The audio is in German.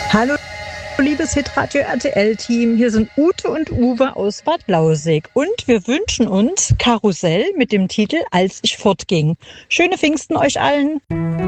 Hallo, liebes Hitradio RTL-Team. Hier sind Ute und Uwe aus Bad Lausick. Und wir wünschen uns Karussell mit dem Titel Als ich fortging. Schöne Pfingsten euch allen.